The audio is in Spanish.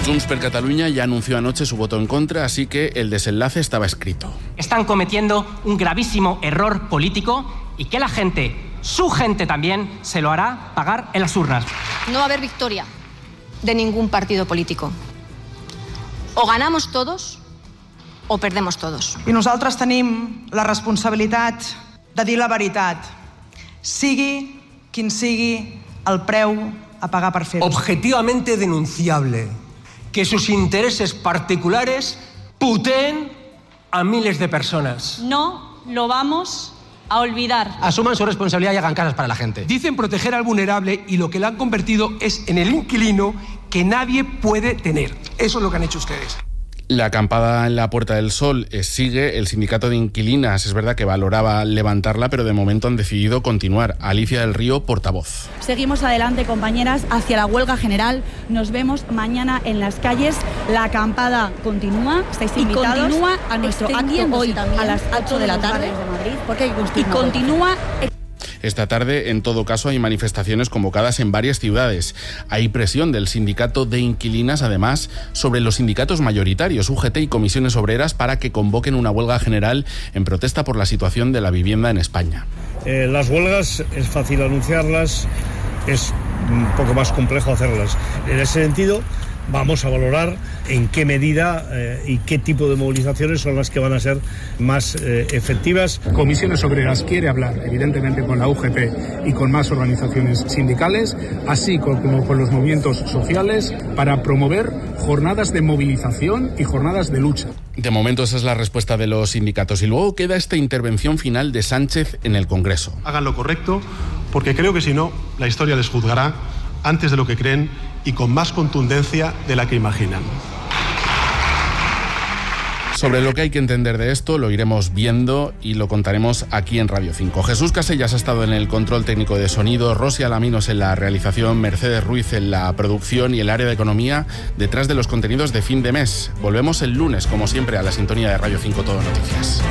Junts per Catalunya ya anunció anoche su voto en contra, así que el desenlace estaba escrito. Están cometiendo un gravísimo error político y que la gente, su gente también, se lo hará pagar en las urnas. No va a haber victoria de ningún partido político. O ganamos todos o perdemos todos. I nosaltres tenim la responsabilitat de dir la veritat, sigui quin sigui el preu a pagar per fer-ho. Objetivamente denunciable que sus intereses particulares puteen a miles de personas. No lo vamos a olvidar. Asuman su responsabilidad y hagan casas para la gente. Dicen proteger al vulnerable y lo que le han convertido es en el inquilino que nadie puede tener. Eso es lo que han hecho ustedes. La acampada en la Puerta del Sol sigue. El sindicato de inquilinas es verdad que valoraba levantarla, pero de momento han decidido continuar. Alicia del Río, portavoz. Seguimos adelante, compañeras, hacia la huelga general. Nos vemos mañana en las calles. La acampada continúa. Estáis invitados. Y continúa a nuestro acto hoy a las 8 de la tarde de Madrid. Porque y continúa. Esta tarde, en todo caso, hay manifestaciones convocadas en varias ciudades. Hay presión del sindicato de inquilinas, además, sobre los sindicatos mayoritarios, UGT y comisiones obreras, para que convoquen una huelga general en protesta por la situación de la vivienda en España. Las huelgas es fácil anunciarlas, es un poco más complejo hacerlas. En ese sentido, vamos a valorar en qué medida y qué tipo de movilizaciones son las que van a ser más efectivas. Comisiones Obreras quiere hablar, evidentemente, con la UGT y con más organizaciones sindicales, así como con los movimientos sociales, para promover jornadas de movilización y jornadas de lucha. De momento esa es la respuesta de los sindicatos. Y luego queda esta intervención final de Sánchez en el Congreso. Hagan lo correcto, porque creo que si no, la historia les juzgará antes de lo que creen y con más contundencia de la que imaginan. Sobre lo que hay que entender de esto lo iremos viendo y lo contaremos aquí en Radio 5. Jesús Casellas ha estado en el control técnico de sonido, Rosy Alaminos en la realización, Mercedes Ruiz en la producción y el área de economía detrás de los contenidos de fin de mes. Volvemos el lunes, como siempre, a la sintonía de Radio 5 Todo Noticias.